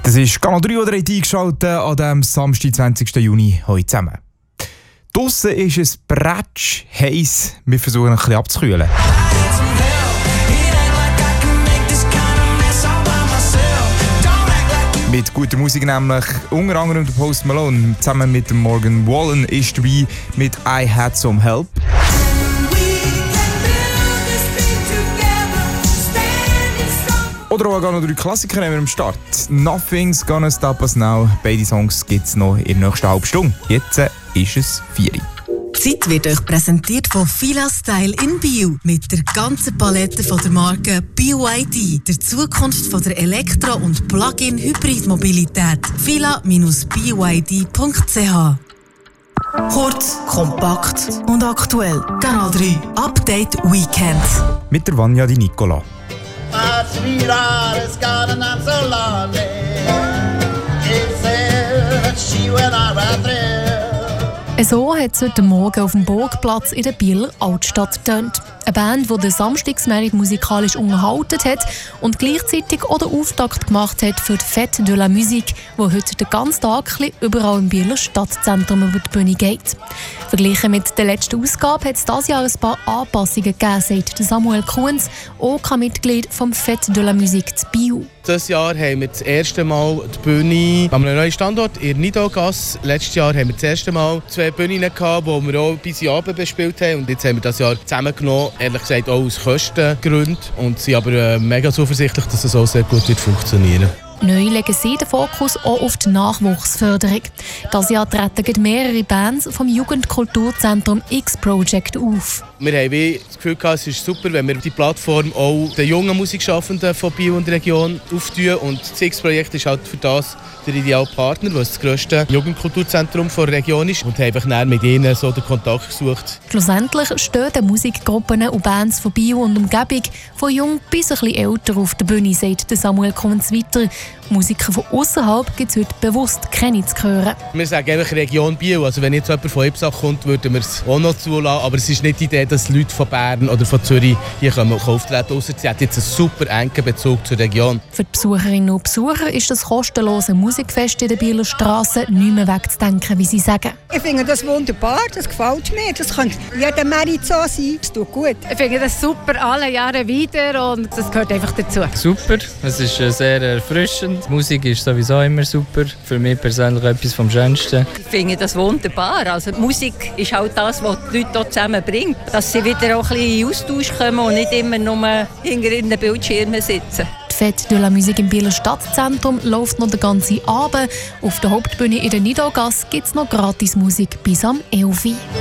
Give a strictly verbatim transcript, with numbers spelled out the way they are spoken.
Das ist Kanal drei, oder eingeschaltet an dem Samstag, zwanzigsten Juni, heute zusammen. Draussen ist es bretsch heiß. Wir versuchen ein bisschen abzukühlen. Mit guter Musik nämlich, unter anderem der Post Malone zusammen mit dem Morgan Wallen ist dabei mit I Had Some Help. Oder auch noch drei Klassiker haben wir am Start. Nothing's Gonna Stop Us Now. Beide Songs gibt es noch in der nächsten halben Stunde. Jetzt ist es vier Uhr. Die Zeit wird euch präsentiert von Fila Style in Bio. Mit der ganzen Palette von der Marke B Y D. Der Zukunft von der Elektro- und Plug-in-Hybrid-Mobilität. fila dash b y d punkt c h. Kurz, kompakt und aktuell. Kanal drei Update Weekend. Mit der Vanja Di Nicola. My sweetheart has got an I'm so lonely. She said that she went out right there. So hat es heute Morgen auf dem Burgplatz in der Bieler Altstadt getönt. Eine Band, die den Samstagsmerit musikalisch unterhalten hat und gleichzeitig auch den Auftakt gemacht hat für die Fête de la Musique, die heute den ganzen Tag überall im Bieler Stadtzentrum über die Bühne geht. Verglichen mit der letzten Ausgabe hat es dieses Jahr ein paar Anpassungen gegeben, sagt Samuel Kuhns, O K-Mitglied vom Fête de la Musique zu Biel. Dieses Jahr haben wir das erste Mal die Bühne an einem neuen Standort in der Nidogasse. Letztes Jahr haben wir das erste Mal zwei Bühnen gehabt, die wir auch bis Abend bespielt haben. Und jetzt haben wir das Jahr zusammengenommen, ehrlich gesagt auch aus Kostengründen. Und sind aber äh, mega zuversichtlich, dass es auch sehr gut wird funktionieren. Neu legen sie den Fokus auch auf die Nachwuchsförderung. Dieses Jahr treten mehrere Bands vom Jugendkulturzentrum X-Project auf. Wir haben wie das Gefühl, es ist super, wenn wir die Plattform auch den jungen Musikschaffenden von Biel und der Region auftun. Und das X-Projekt ist halt für das der ideale Partner, was das grösste Jugendkulturzentrum der Region ist. Und haben einfach mit ihnen so den Kontakt gesucht. Schlussendlich stehen die Musikgruppen und Bands von Biel und Umgebung von jung bis ein bisschen älter auf der Bühne, sagt Samuel Kunz weiter. Musiker von außerhalb gibt es heute bewusst keine zu hören. Wir sagen einfach Region Biel. Also wenn jetzt jemand von Ipsach kommt, würden wir es auch noch zulassen. Aber es ist nicht die Idee, dass Leute von Bern oder von Zürich hier auftreten können. Ausser sie hat jetzt einen super engen Bezug zur Region. Für die Besucherinnen und Besucher ist das kostenlose Musikfest in der Bieler Straße nicht mehr wegzudenken, wie sie sagen. Ich finde das wunderbar, das gefällt mir. Das könnte jeder Merit so sein. Das tut gut. Ich finde das super alle Jahre wieder und das gehört einfach dazu. Super, es ist sehr erfrischend. Die Musik ist sowieso immer super. Für mich persönlich etwas vom Schönsten. Ich finde das wunderbar. Also die Musik ist halt das, was die Leute hier zusammenbringt. Dass sie wieder auch ein bisschen in Austausch kommen und nicht immer nur hinter den Bildschirmen sitzen. Die Fête de la Musique im Bieler Stadtzentrum läuft noch den ganzen Abend. Auf der Hauptbühne in der Nidogasse gibt es noch Gratismusik bis am elf Uhr.